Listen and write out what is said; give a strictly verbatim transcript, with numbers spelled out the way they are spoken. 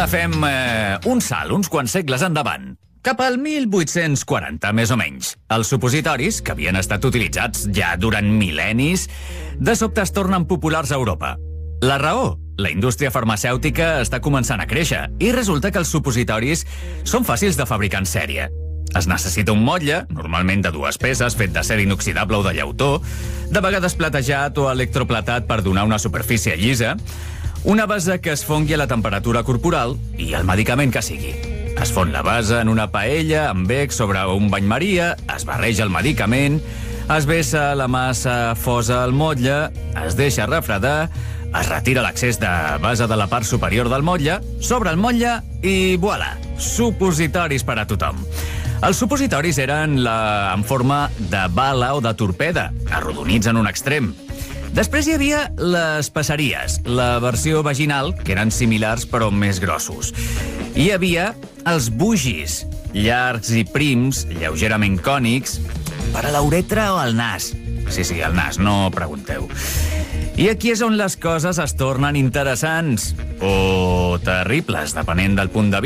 Ara fem eh, un salt, uns quants segles endavant. Cap al mil vuit-cents quaranta, més o menys. Els supositoris, que havien estat utilitzats ja durant mil·lennis, de sobte es tornen populars a Europa. La raó? La indústria farmacèutica està començant a créixer i resulta que els supositoris són fàcils de fabricar en sèrie. Es necessita un motlle, normalment de dues peces, fet d'acer inoxidable o de llautó, de vegades platejat o electroplatat per donar una superfície llisa, una base que es fongui a la temperatura corporal i el medicament que sigui. Es fon la base en una paella amb bec sobre un bany maria, es barreja el medicament, es vessa la massa fosa al motlle, es deixa refredar, es retira l'excés de base de la part superior del motlle, s'obre el motlle i voilà, supositoris per a tothom. Els supositoris eren la, en forma de bala o de torpeda, arrodonits en un extrem. Després hi havia les passeries, la versió vaginal, que eren similars però més grossos. Hi havia els bugis, llargs i prims, lleugerament cònics, per a la uretra o al nas. Sí, sí, al nas, no pregunteu. I aquí és on les coses es tornen interessants, o terribles, depenent del punt de vista.